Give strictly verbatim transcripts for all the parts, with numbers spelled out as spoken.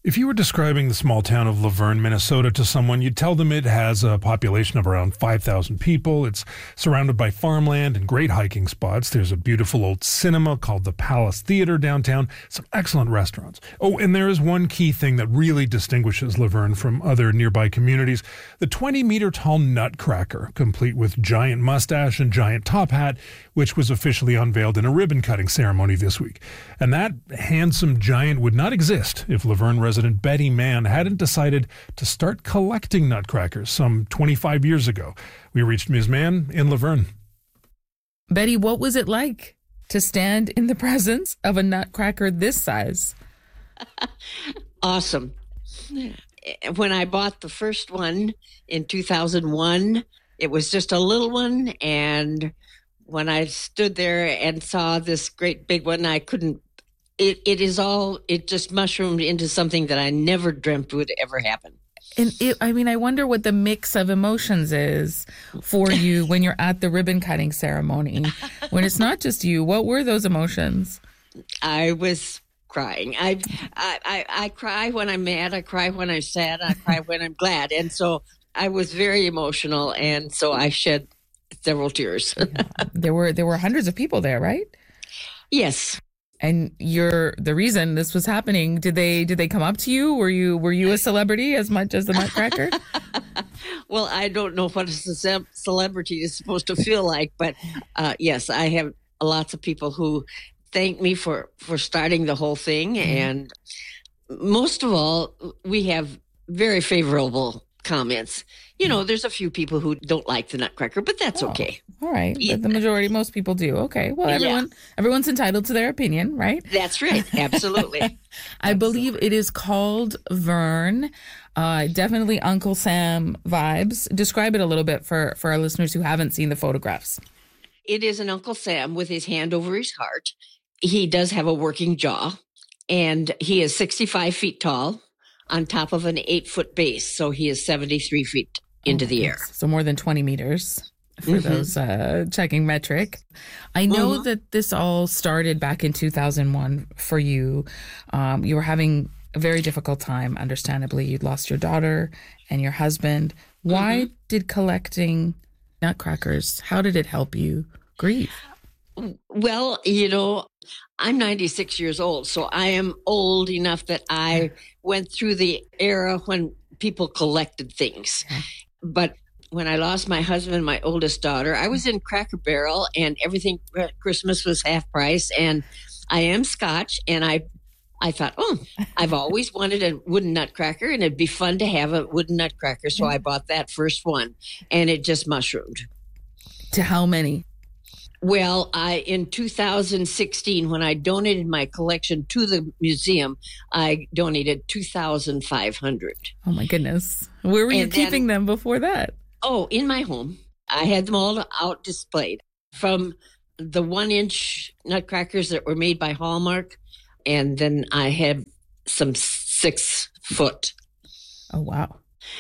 If you were describing the small town of Luverne, Minnesota to someone, you'd tell them it has a population of around five thousand people. It's surrounded by farmland and great hiking spots. There's a beautiful old cinema called the Palace Theater downtown, some excellent restaurants. Oh, and there is one key thing that really distinguishes Luverne from other nearby communities, the twenty meter tall Nutcracker, complete with giant mustache and giant top hat, which was officially unveiled in a ribbon cutting ceremony this week. And that handsome giant would not exist if Luverne residents President Betty Mann hadn't decided to start collecting nutcrackers some twenty-five years ago. We reached Miz Mann in Luverne. Betty, what was it like to stand in the presence of a nutcracker this size? Awesome. When I bought the first one in two thousand one, it was just a little one. And when I stood there and saw this great big one, I couldn't It it is all, it just mushroomed into something that I never dreamt would ever happen. And it, I mean, I wonder what the mix of emotions is for you when you're at the ribbon cutting ceremony. When it's not just you, what were those emotions? I was crying. I, I, I, I cry when I'm mad. I cry when I'm sad. I cry when I'm glad. And so I was very emotional. And so I shed several tears. Yeah. There were, there were hundreds of people there, right? Yes. And you're the reason this was happening. Did they did they come up to you? Were you were you a celebrity as much as the Nutcracker? Well, I don't know what a ce- celebrity is supposed to feel like, but uh, yes, I have lots of people who thank me for, for starting the whole thing. Mm-hmm. And most of all, we have very favorable comments. You know, there's a few people who don't like the Nutcracker, but that's oh, okay. All right. But the majority, most people do. Okay. Well, everyone, yeah. everyone's entitled to their opinion, right? That's right. Absolutely. I Absolutely. believe it is called Vern. Uh, definitely Uncle Sam vibes. Describe it a little bit for, for our listeners who haven't seen the photographs. It is an Uncle Sam with his hand over his heart. He does have a working jaw, and he is sixty-five feet tall on top of an eight-foot base. So he is seventy-three feet into oh, the air. So more than twenty meters for mm-hmm. those uh, checking metric. I know mm-hmm. that this all started back in two thousand one for you. Um, you were having a very difficult time, understandably. You'd lost your daughter and your husband. Why mm-hmm. did collecting nutcrackers, how did it help you grieve? Well, you know, I'm ninety-six years old, so I am old enough that I went through the era when people collected things. But when I lost my husband and my oldest daughter, I was in Cracker Barrel and everything, Christmas was half price. And I am Scotch. And I I thought, oh, I've always wanted a wooden nutcracker and it'd be fun to have a wooden nutcracker. So I bought that first one and it just mushroomed. To how many? Well, I in two thousand sixteen, when I donated my collection to the museum, I donated two thousand five hundred. Oh, my goodness. Where were and you then, keeping them before that? Oh, in my home. I had them all out displayed, from the one-inch nutcrackers that were made by Hallmark, and then I had some six-foot. Oh, wow.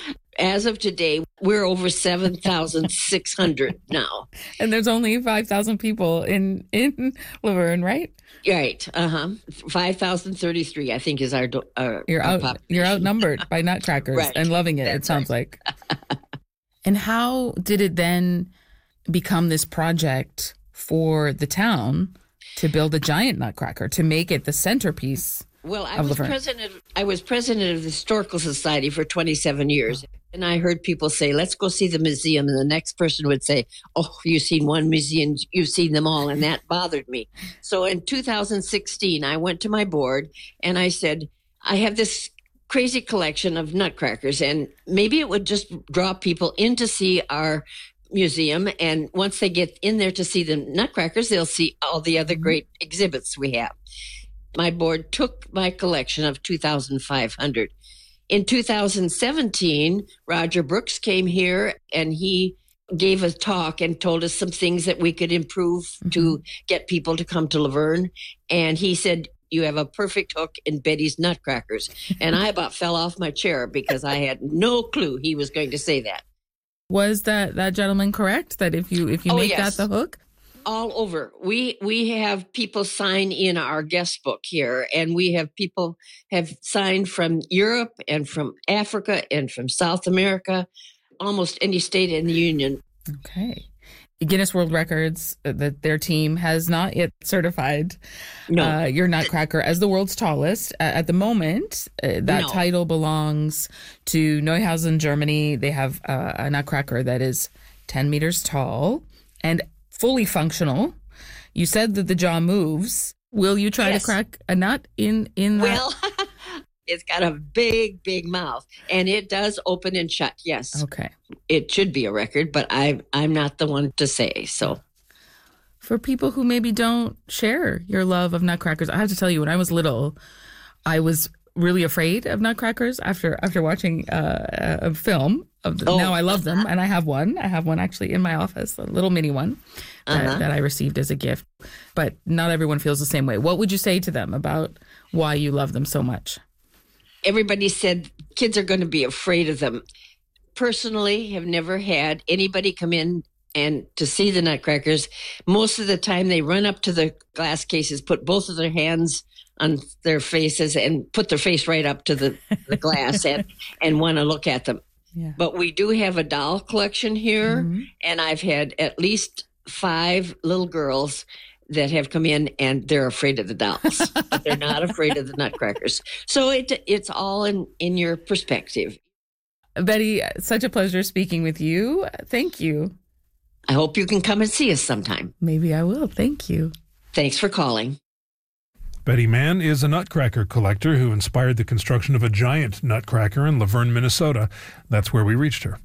As of today, we're over seven thousand six hundred now. And there's only five thousand people in, in Luverne, right? Right. Uh-huh. five thousand thirty-three, I think, is our, our You're, our out, population. You're outnumbered by nutcrackers right. and loving it, That's it sounds right. like. And how did it then become this project for the town to build a giant nutcracker, to make it the centerpiece? Well, I was president. I was president of the Historical Society for twenty-seven years, and I heard people say, "Let's go see the museum," and the next person would say, "Oh, you've seen one museum, you've seen them all," and that bothered me. So in two thousand sixteen, I went to my board and I said, "I have this crazy collection of nutcrackers, and maybe it would just draw people in to see our museum, and once they get in there to see the nutcrackers, they'll see all the other great exhibits we have." My board took my collection of two thousand five hundred. In two thousand seventeen, Roger Brooks came here and he gave a talk and told us some things that we could improve mm-hmm. to get people to come to Luverne. And he said, "You have a perfect hook in Betty's nutcrackers." And I about fell off my chair because I had no clue he was going to say that. Was that, that gentleman correct? That if you if you oh, make yes. that the hook? all over. We we have people sign in our guest book here, and we have people have signed from Europe and from Africa and from South America, almost any state in the union. Okay. Guinness World Records, uh, that their team has not yet certified No. uh, your Nutcracker as the world's tallest. Uh, at the moment, uh, that No. title belongs to Neuhausen, Germany. They have uh, a Nutcracker that is ten meters tall and fully functional. You said that the jaw moves. Will you try Yes. to crack a nut in, in that? Well, it's got a big, big mouth, and it does open and shut. Yes, Okay. it should be a record, but I I'm not the one to say. So For people who maybe don't share your love of Nutcrackers, I have to tell you, when I was little, I was really afraid of Nutcrackers after after watching uh, a film. Of the, Oh. Now I love them, and I have one. I have one actually in my office, a little mini one that, Uh-huh. that I received as a gift. But not everyone feels the same way. What would you say to them about why you love them so much? everybody said kids are going to be afraid of them. Personally, have never had anybody come in and to see the Nutcrackers. Most of the time, they run up to the glass cases, put both of their hands on their faces, and put their face right up to the, the glass and and want to look at them. Yeah. But we do have a doll collection here, Mhm. and I've had at least five little girls that have come in and they're afraid of the dolls, but they're not afraid of the Nutcrackers. So it it's all in, in your perspective. Betty, such a pleasure speaking with you. Thank you. I hope you can come and see us sometime. Maybe I will. Thank you. Thanks for calling. Betty Mann is a nutcracker collector who inspired the construction of a giant nutcracker in Laverne, Minnesota. That's where we reached her.